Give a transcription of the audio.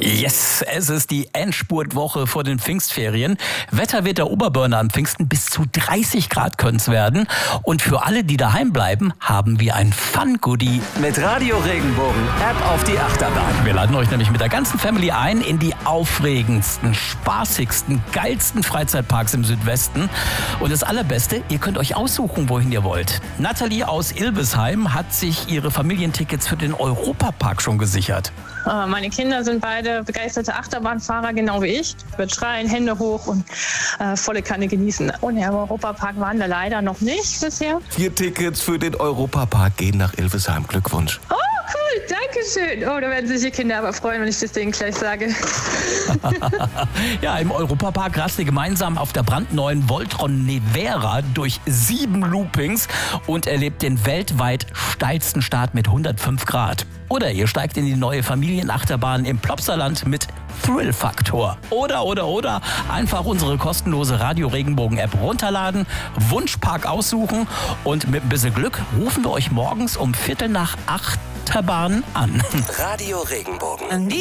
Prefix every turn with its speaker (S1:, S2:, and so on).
S1: Yes, es ist die Endspurtwoche vor den Pfingstferien. Wetter wird der Oberburner am Pfingsten, bis zu 30 Grad können es werden. Und für alle, die daheim bleiben, haben wir ein Fun-Goodie.
S2: Mit Radio Regenbogen App auf die Achterbahn.
S1: Wir laden euch nämlich mit der ganzen Family ein in die aufregendsten, spaßigsten, geilsten Freizeitparks im Südwesten. Und das Allerbeste, ihr könnt euch aussuchen, wohin ihr wollt. Nathalie aus Ilbesheim hat sich ihre Familientickets für den Europapark schon gesichert.
S3: Meine Kinder sind beide begeisterte Achterbahnfahrer, genau wie ich. Wird schreien, Hände hoch und volle Kanne genießen. Und im Europapark waren wir leider noch nicht bisher.
S2: 4 Tickets für den Europapark gehen nach Ilvesheim. Glückwunsch.
S3: Oh, cool, danke schön. Oh, da werden sich die Kinder aber freuen, wenn ich das denen gleich sage.
S1: Ja, im Europapark rast ihr gemeinsam auf der brandneuen Voltron Nevera durch 7 Loopings und erlebt den weltweit steilsten Start mit 105 Grad. Oder ihr steigt in die neue Familienachterbahn im Plopsaland mit Thrill-Faktor. Oder einfach unsere kostenlose Radio Regenbogen-App runterladen, Wunschpark aussuchen und mit ein bisschen Glück rufen wir euch morgens um 7:45 Achterbahn an.
S2: Radio Regenbogen.